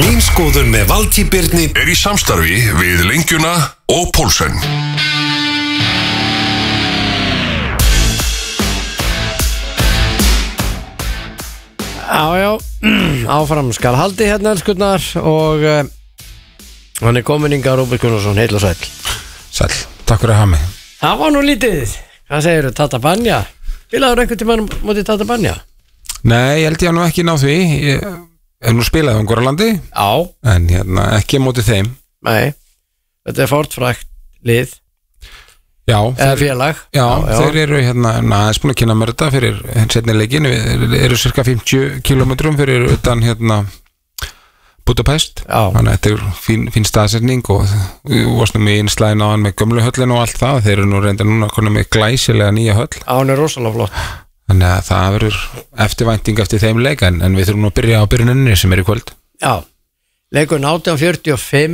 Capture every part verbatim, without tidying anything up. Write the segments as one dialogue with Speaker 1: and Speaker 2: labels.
Speaker 1: Mín skoðun með Valtý Birni
Speaker 2: er í samstarfi við Lengjuna og Pólsen.
Speaker 3: Já, já, áfram skal haldi hérna elskurnar og uh, hann er komin Inga Róbert Gunnarsson, heil og sæll.
Speaker 4: Sæll, takk fyrir að hafa mig.
Speaker 3: Það var nú lítið, hvað segirðu, Tata Banja? Spilaður einhvern tímann móti Tata Banja?
Speaker 4: Nei, ég held ég nú ekki ná því. Ég hef nú spilað á Ungverjalandi.
Speaker 3: Já.
Speaker 4: En hérna, ekki móti þeim.
Speaker 3: Nei, þetta er fortfrækt lið.
Speaker 4: Já.
Speaker 3: Eða félag.
Speaker 4: Já, já, þeir eru hérna, aðeins búin að kynna mér þetta fyrir seinni leikinn. Við eru cirka fimmtíu kílómetrum fyrir utan hérna Budapest. Já. Þannig að þetta er fín, fín staðsetning og við varstum í einslæðin á hann með gömlu höllin og allt það. Þeir eru nú reynda núna konum með glæsilega nýja höll.
Speaker 3: Já, hann er rosalega flott.
Speaker 4: Þannig að það verður eftirvænting eftir þeim leik en, en við þurfum nú að byrja á byrjuninni sem er í kvöld.
Speaker 3: Já, leikurinn átján fjörutíu og fimm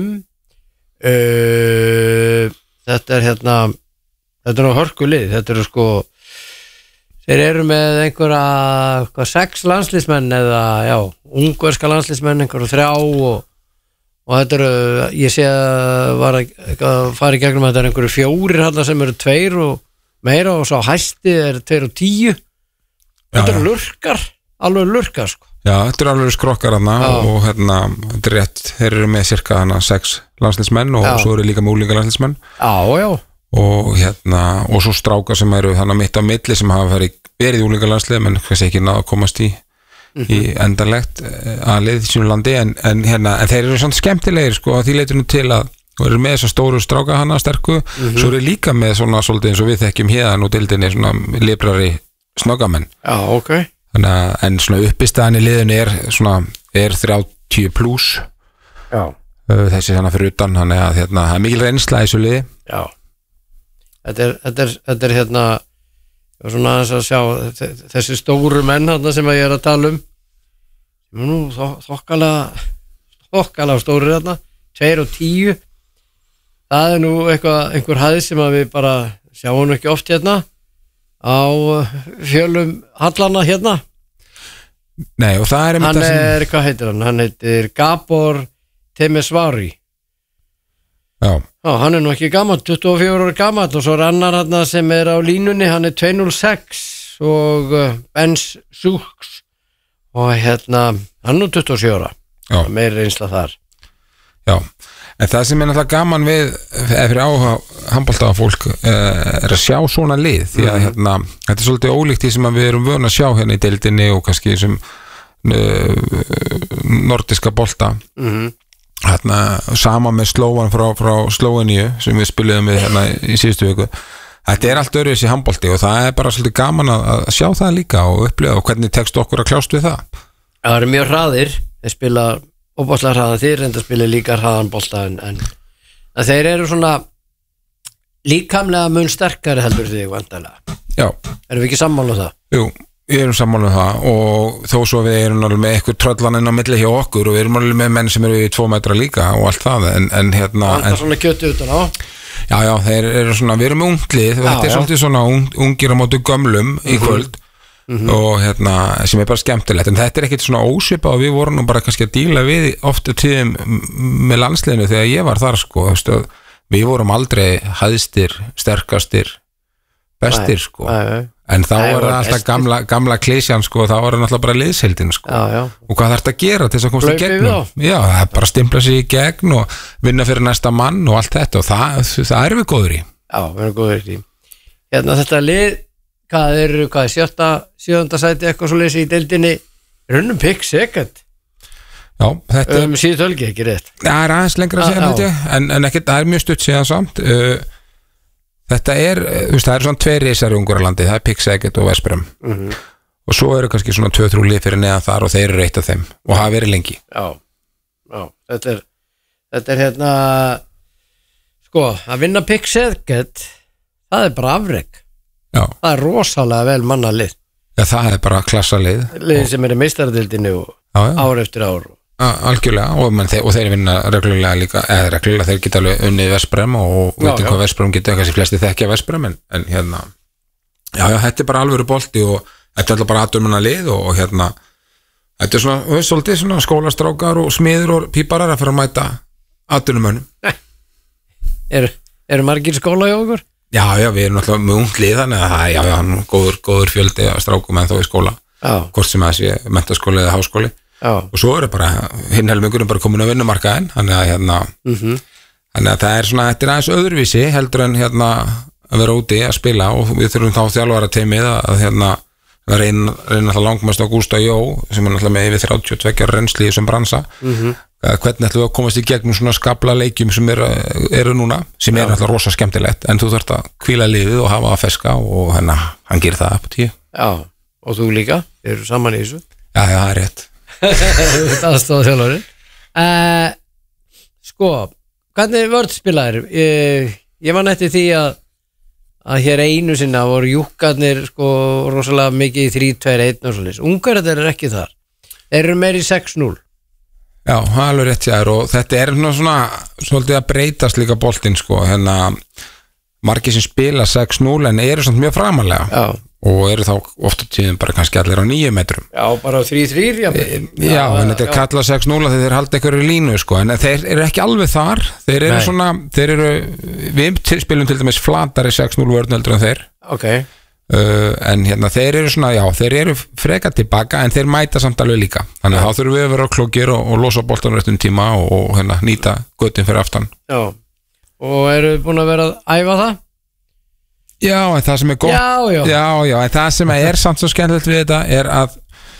Speaker 3: uh, þetta er hérna þetta er nú hörkulið, þetta eru sko þeir eru með einhverja hvað, sex landslísmenn eða já, ungverska landslísmenn einhverja þrjá og, og þetta eru, ég sé að var að fara í gegnum að þetta er einhverju fjórir hérna sem eru tveir og meira og svo hæsti er tveir og tíu. Þetta eru lurkar, alveg lurkar sko.
Speaker 4: Já, þetta eru alveg skrokkar hana og hérna, þetta er rétt, þeir eru með cirka hana sex landsliðsmenn og já. Svo eru líka með úlinga landsliðsmenn.
Speaker 3: Já, já. Og
Speaker 4: hérna, og svo strákar sem eru hana mitt á milli sem hafa verið, verið í úlinga landslið, menn kannski ekki náða að komast í, mm-hmm. í endanlegt aðlið í sínu landi, en, en hérna, en þeir eru svona skemmtilegir sko, því leitur nú til að, og eru með þessa stóru stráka hana sterku, mm-hmm. Svo eru líka með svona svolítið eins og við þekkjum hérna og dildinni svona librari snöggamenn.
Speaker 3: Já, ok.
Speaker 4: Þannig að, en svona uppistæðan í liðinu er svona, er þrjátíu pluss.
Speaker 3: Já.
Speaker 4: Þessi þannig fyrir utan, þannig að hérna, það er mikil reynsla í þessu liði.
Speaker 3: Já. Þetta er, þetta er, þetta er hérna, svona aðeins að sjá, þessi stóru menn hérna sem ég er að tala um, sem er nú þokkalega, þokkalega stóri hérna, tveir og tíu, það er nú eitthvað, einhver hæð sem að við bara sjáum nú ekki oft hérna, á fjölum hallana hérna.
Speaker 4: Nei, og það er
Speaker 3: hann er, sem... hvað heitir hann? Hann heitir Gabor Temesvari.
Speaker 4: Já.
Speaker 3: Já, hann er nú ekki gamall, tuttugu og fjögur ára gamall og svo er annar hann sem er á línunni, hann er tvö núll sex og Bens Súks og hérna, hann er nú tuttugu og sjö ára. Já. Meir reynsla þar.
Speaker 4: Já. En það sem er náttúrulega gaman við eða fyrir áhuga handbolta fólk er að sjá svona lið því að hérna, þetta er svolítið ólíkt því sem við erum vön að sjá hérna í deildinni og kannski sem uh, nordiska bolta
Speaker 3: mm-hmm.
Speaker 4: hérna, sama með Slóvan frá, frá Slóveníu sem við spiliðum við hérna í síðustu viku. Þetta er allt öðruvísi handbolti og það er bara svolítið gaman að, að sjá það líka og upplifa og hvernig tekst okkur að kljást við það.
Speaker 3: Það eru mjög hraðir, þeir spila óbáslega hraðan, þeir reynda að spila líka hraðan bolta en, en, en þeir eru svona líkamlega mun sterkari heldur þig vandalega.
Speaker 4: Já.
Speaker 3: Erum við ekki sammála um það?
Speaker 4: Jú, við erum sammála um það og þó svo við erum alveg með eitthvað tröllaninn á milli hjá okkur og við erum alveg með menn sem eru í tvo metra líka og allt það en, en hérna...
Speaker 3: Það er svona kjötu utan á?
Speaker 4: Já, já, þeir eru svona, við erum með unglið og þetta er svolítið svona un, ungir á mótu gömlum mm-hmm. í kvöld. Mm-hmm. Og hérna, sem er bara skemmtilegt en þetta er ekkert svona ósvipa og við vorum nú bara kannski að díla við ofta tíðum með landsliðinu þegar ég var þar sko, við vorum aldrei hæðstir, sterkastir bestir sko
Speaker 3: æ, æ.
Speaker 4: En þá æ, var það alltaf gamla, gamla klísjan sko, þá var það náttúrulega bara liðsheildin sko
Speaker 3: já, já.
Speaker 4: Og hvað þarf þetta að gera til þess að komast í gegnum? Já, það er bara að stimpla sig í gegn og vinna fyrir næsta mann og allt þetta og það, það er við góður í.
Speaker 3: Já, við erum góður í. Hérna þetta lið hvað er, hvað er sjötta, sjöunda sæti eitthvað svo leysi í deildinni runnum pick second
Speaker 4: já, þetta
Speaker 3: um, síðu tölgi, ekki rétt
Speaker 4: það er aðeins lengra síðan þetta en, en ekki, það er mjög stutt síðan samt uh, þetta er, þú veist, það er svona tveir reisar í Ungverjalandi, það er pick second og Veszprém
Speaker 3: mm-hmm.
Speaker 4: og svo eru kannski svona tvö þrjú lið fyrir neðan þar og þeir eru eitt af þeim og hafa verið lengi
Speaker 3: já, já, þetta er þetta er hérna sko, að vinna pick second það er bara afrek.
Speaker 4: Já.
Speaker 3: Það er rosalega vel manna lið.
Speaker 4: Já, það er bara klassalið.
Speaker 3: Lið sem er í meistaradeildinni og já, já. Ár eftir ár.
Speaker 4: A, algjörlega, og, þeir, og þeir vinna reglulega líka, eða reglulega þeir geta alveg unnið Veszprém og veitum hvað Veszprém geta, kannski flesti þekkja Veszprém, en, en hérna, já, já, þetta er bara alvöru bolti og þetta er alltaf bara aðdömuna lið og, og hérna, Þetta er svona, við svolítið svona skólastrákar og smiður og píparar að fara að mæta atvinnumönnum.
Speaker 3: Eru er margir skóla hjá okkur?
Speaker 4: Já, já, við erum náttúrulega með ungt lið þannig að það er, já, já, hann góður, góður fjöldi að strákum en þó í skóla. Já. Hvort sem að sé menntaskóli eða háskóli. Já. Og svo er bara, hinn helmingurinn bara komin á vinnumarkaðinn, þannig að hérna, mm-hmm. þannig að það er svona, þetta er aðeins öðruvísi heldur en hérna að vera úti að spila og við þurfum þá þjálfara teimið að, að hérna að reyna, reyna alltaf langmest á Gústa Jó sem er alltaf með yfir þrjátíu og tvö reynsli í þessum bransa mm-hmm. hvernig ætlum við að komast í gegnum svona skabla leikjum sem eru, eru núna sem er alltaf rosa skemmtilegt en þú þarft að hvíla liðið og hafa að feska og hérna, hann gerir það upp á tíu. Já,
Speaker 3: og þú líka, þið eru saman í þessu.
Speaker 4: Já, já, það er rétt.
Speaker 3: Það stóð þjálfari. Uh, sko, hvernig vörð spilaðir? Ég, ég man eftir því að að hér einu sinna voru júkkarnir sko rosalega mikið í þrjú tvö eitt og svolítið. Ungar þetta er ekki þar. Þeir eru meir í sex núll.
Speaker 4: Já, það er alveg rétt jáður og þetta er svona, svona svolítið að breytast líka boltinn sko, hérna margir sem spila sex núll en eru svona mjög framalega. Já. Og eru þá ofta tíðum bara kannski allir á níu metrum.
Speaker 3: Já, bara þrjú þrjú já.
Speaker 4: Já, já, en þetta er kallað sex núll þegar þeir halda eitthvað í línu sko, en þeir eru ekki alveg þar, þeir eru Nei. Svona, þeir eru, við spilum til dæmis flatari sex núll vörn heldur en þeir.
Speaker 3: Ok.
Speaker 4: Uh, en hérna þeir eru svona, já, þeir eru freka tilbaka en þeir mæta samt alveg líka. Þannig að þá þurfum við að vera klókir og, og losa boltan réttum tíma og, og hérna nýta götin fyrir aftan.
Speaker 3: Já, og eru búin að vera að æfa það?
Speaker 4: Já, en það sem er gott
Speaker 3: já, já.
Speaker 4: já, já, en það sem er samt svo skemmtilegt við þetta er að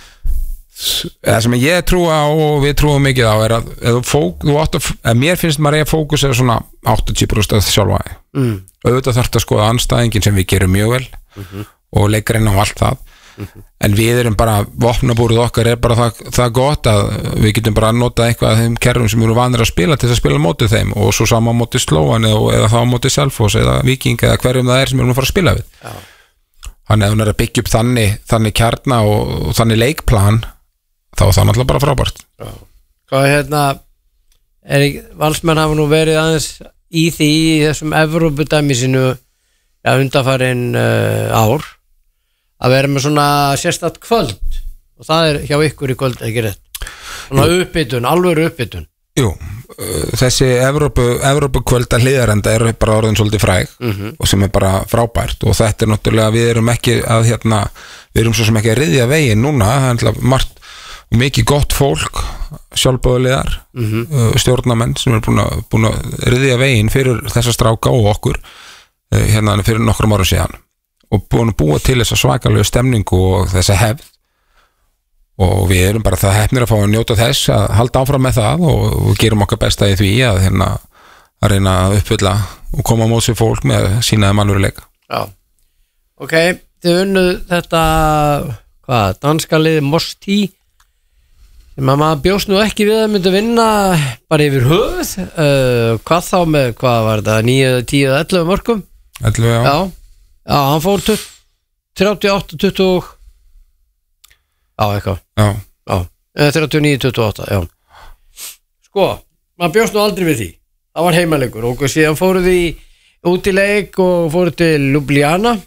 Speaker 4: það sem ég trúa á og við trúum mikið á er að, að, fók, að, að mér finnst maður að fókus er svona áttatíu prósent sjálfa mm. auðvitað þarf að skoða anstæðingin sem við gerum mjög vel mm-hmm. og leikarinn á allt það mm-hmm. en við erum bara, vopnabúrið okkar er bara það, það gott að við getum bara að nota eitthvað af þeim kerfum sem eru vanir að spila til að spila mótið þeim og svo sama mótið Slóan eða, eða þá mótið Selfoss eða Víking eða hverjum það er sem erum að fara að spila við Já. Þannig að hún er að byggja upp þannig, þannig kjarna og, og þannig leikplan þá er það náttúrulega bara frábært
Speaker 3: Já. Hvað hérna er ekki, valsmenn hafa nú verið aðeins í því í þessum Evrópudæmi sínu ja, undanfarin uh, ár að vera með svona sérstætt kvöld og það er hjá ykkur í kvöld ekki rétt svona uppbytun, alveg uppbytun
Speaker 4: Jú, þessi Evrópu, Evrópu kvöld að hliðarenda er bara orðin svolítið fræg mm-hmm. og sem er bara frábært og þetta er náttúrulega, við erum ekki að hérna, við erum svo sem ekki að ryðja veginn núna, það er margt og mikið gott fólk sjálfbóðulegar, mm-hmm. stjórnamenn sem er búin að, búin að ryðja veginn fyrir þessa stráka og okkur hérna fyrir nokkrum árum síðan og búin að búa til þessa svakalegu stemningu og þessa hefð og við erum bara það hefnir að fá að njóta þess að halda áfram með það og, og gerum okkar besta í því að, hérna, að reyna að uppfylla og koma á mót sér fólk með sínaði mannveruleika.
Speaker 3: Já, ok, þið unnuð þetta hvað, danska liði Mosti sem að maður bjóst nú ekki við að myndi vinna bara yfir höfuð uh, hvað þá með, hvað var þetta níu, tíu, ellefu mörgum?
Speaker 4: ellefu, já.
Speaker 3: Já. Já, hann fór þrjátíu og átta tuttugu Já, eitthvað
Speaker 4: Já,
Speaker 3: já. þrjátíu og níu tuttugu og átta, já Sko, maður bjóst nú aldrei við því Það var heimalegur og síðan fóruð í út í leik og fóruð til Ljubljana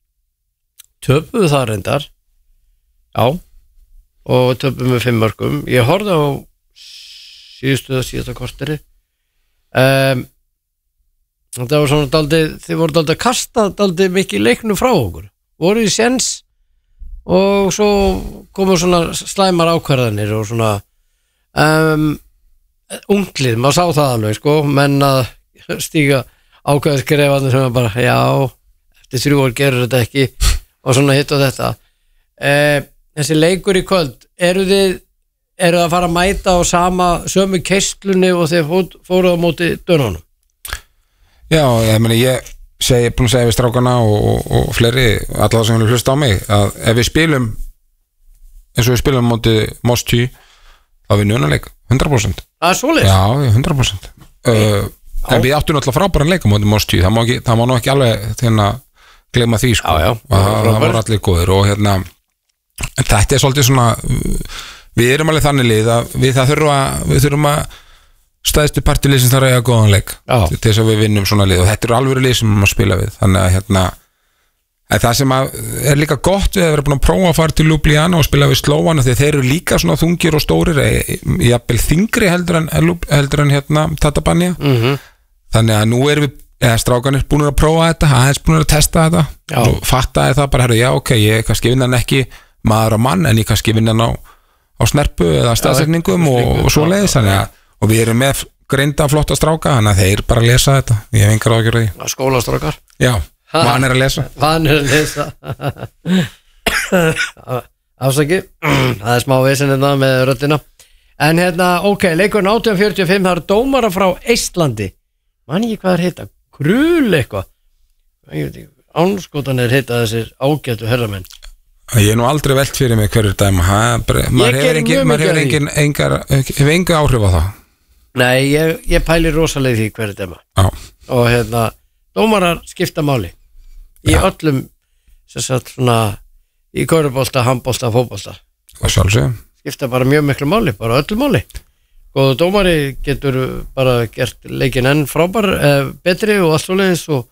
Speaker 3: Töpuðu það reyndar Já og töpuðu með fimm mörgum Ég horfði á síðustu eða síðasta korteri um, Þetta var svona daldið, þið voru daldið að kasta daldið mikið leiknum frá okkur voru í séns og svo komu svona slæmar ákvarðanir og svona um, unglið, maður sá það alveg sko, menn að stíga ákvæðskrefanir sem bara, já eftir þrjú ár gerur þetta ekki og svona hitt og þetta eh, þessi leikur í kvöld eru þið, eru það að fara að mæta á sama, sömu keistlunni og þið fóruð á móti dönunum
Speaker 4: Já, ég meni ég segi, búin að segja við strákana og, og, og fleiri, alla það sem vilja hlusta á mig að ef við spilum eins og við spilum á móti Mosti þá við njónaleik, hundrað prósent
Speaker 3: Það er svoleiðis?
Speaker 4: Já, hundrað prósent uh, En við áttum náttúrulega frábæran leik á móti Mosti það má, ekki, það má nú ekki alveg þérna gleyma því sko
Speaker 3: já, já,
Speaker 4: það, það voru allir góðir og hérna þetta er svolítið svona við erum alveg þannig lið að við það þurfum að við þurfum að stæðstu partilið sem þarf að eiga góðan leik til þess að við vinnum svona lið og þetta eru alveg lið sem við erum að spila við þannig að hérna En það sem að er líka gott við að vera búin að prófa að fara til Ljubljana og spila við Slóvana því þeir eru líka svona þungir og stórir jafnvel þingri heldur en, heldur en hérna Tatabanya
Speaker 3: mm-hmm.
Speaker 4: Þannig að nú erum við eða strákanir búin að prófa þetta aðeins búin að testa þetta já. Og fattaði það bara, herru, já ok, ég kannski vinna hann ekki maður á mann en ég kannski vinna hann á, á snerpu eða staðsetningum og, og svo leiðis og við erum með greinda flotta stráka þannig að þeir bara lesa þetta ég hef engar ágjörði
Speaker 3: skólastrákar
Speaker 4: já Hann er að lesa
Speaker 3: Hann er að lesa Afsaki Það er smá vesen hérna með röddina En hérna, ok, leikurinn átján fjörutíu og fimm Það eru dómara frá Eistlandi Man ekki hvað er heita, Krul eitthvað Ég veit ekki, Ánskotanir heita þessir ágætu herramenn
Speaker 4: Ég er nú aldrei velt fyrir mig hverju dæma ha, bara, Maður hefur engin, maður hefur engin engar, hefur enga áhrif á það
Speaker 3: Nei, ég, ég pæli rosalega því hverju dæma
Speaker 4: Já.
Speaker 3: Og hérna, dómarar skipta máli í ja. öllum sem sagt svona í körfubolta, handbolta, fótbolta
Speaker 4: og sjálfsög
Speaker 3: skipta bara mjög miklu máli, bara öllu máli og dómari getur bara gert leikinn enn frábær eh, betri og allt svoleiðis og,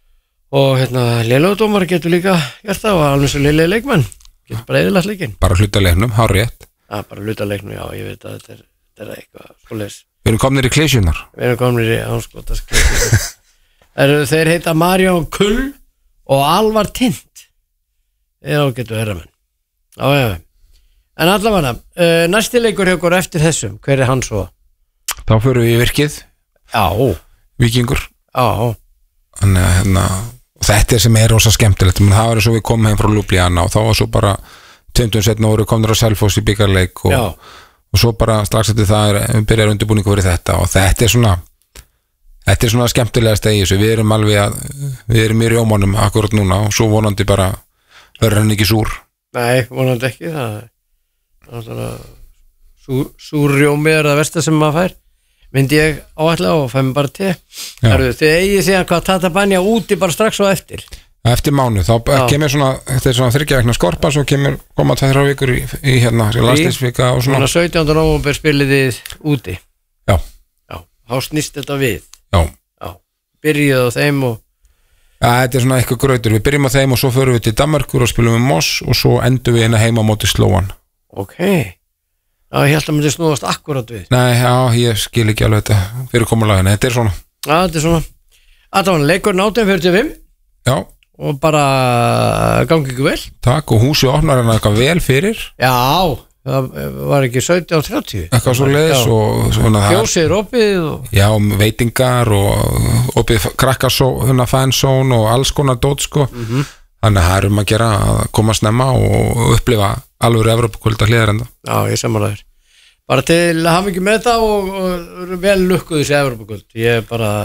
Speaker 3: og hérna lélegur dómari getur líka gert það og alveg svo lélegir leikmenn getur bara eðilagt leikinn
Speaker 4: bara hluta leiknum, hár rétt
Speaker 3: ja, bara hluta leiknum, já ég veit að þetta er, þetta er eitthvað svoleiðis
Speaker 4: Við erum komnir í klísjunar
Speaker 3: Við erum komnir í ánskotas klísjunar Þeir heita Marjón Kull og Alvar Tint eða getur herramenn já, já. En allavega uh, næsti leikur hefur eftir þessum hver er hann svo?
Speaker 4: Þá förum við í virkið
Speaker 3: já.
Speaker 4: Víkingur
Speaker 3: já.
Speaker 4: Þannig að hérna, þetta er sem er rosa skemmtilegt menn það var eins og við komum heim frá Ljubljana og þá var svo bara tveimtum setna voru komnir á Selfoss í byggarleik og, og svo bara strax eftir það er, byrjar undirbúningu fyrir þetta og þetta er svona Þetta er svona skemmtilegast að í þessu, við erum alveg að, við erum í rjómanum akkurat núna og svo vonandi bara verður hann ekki súr.
Speaker 3: Nei, vonandi ekki, það er svona súr, súr rjómi er það versta sem maður fær, myndi ég áætla og fæ mér bara te. Þið eigið síðan hvað Tatabanya úti bara strax og eftir.
Speaker 4: Eftir mánu, þá Já. kemur svona, þetta er svona þriggja vegna skorpa, svo kemur koma tvær vikur í, í hérna, landsliðsvika og svona.
Speaker 3: Svona sautjánda nóvember spilið þið úti.
Speaker 4: Já.
Speaker 3: Já, þá snýst þetta við.
Speaker 4: Já.
Speaker 3: Já, byrjuð á þeim og
Speaker 4: ja, þetta er svona eitthvað grautur, við byrjum á þeim og svo förum við til Danmarkur og spilum við Moss og svo endum við hérna heima á móti Slóvan.
Speaker 3: Ok, já, ég held að myndi snúast akkurat við.
Speaker 4: Nei, já, ég skil ekki alveg þetta fyrir komulaginu, þetta er svona.
Speaker 3: Já, þetta er svona. Allavega, leikurinn átján fjörutíu og fimm.
Speaker 4: Já.
Speaker 3: Og bara gangi ykkur vel.
Speaker 4: Takk, og húsi opnar hérna eitthvað vel fyrir.
Speaker 3: Já, það var ekki sautján þrjátíu
Speaker 4: eitthvað svo leiðis og svona
Speaker 3: fjósið opið og...
Speaker 4: já, veitingar og opið krakkasón fansón og alls konar dót sko
Speaker 3: mm-hmm.
Speaker 4: þannig að það er um að gera að koma snemma og upplifa alveg Evrópukvölda hliðar enda
Speaker 3: já, ég samanlæður bara til að hafa ekki með það og, og vel lukkuð þessi Evrópukvöld ég er bara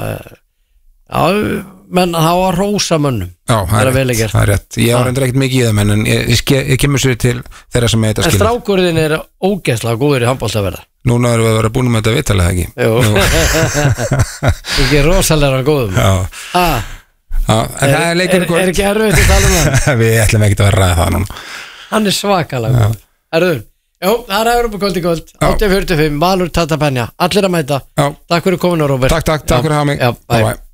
Speaker 3: já, menn það var rósa mönnum
Speaker 4: já, það er, rétt, það er rétt ég var endur ekkert mikið í það menn en ég, ég, ég kemur sér til þeirra sem ég heit að skilja en
Speaker 3: strákurinn er ógeðslega góður í handbolta að verða
Speaker 4: núna erum við að vera búin með þetta vitalega ekki
Speaker 3: jú ekki rosalega góðum
Speaker 4: já.
Speaker 3: Ah.
Speaker 4: Já, en er, það er leikur
Speaker 3: er, er ekki erfitt að tala um það
Speaker 4: við ætlum ekki að ræða það núna
Speaker 3: hann er svakalega góð erður Jó, það er Evrópukvöld í kvöld átján fjörutíu og fimm, Valur Tatabanya allir að mæta já. Takk fyrir kominu Róbert
Speaker 4: takk, takk, takk fyrir að hafa mig
Speaker 3: já, bye. Bye.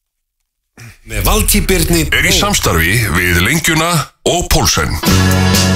Speaker 1: Með Valtý Birni
Speaker 2: er í samstarfi við Lengjuna og Pólsen.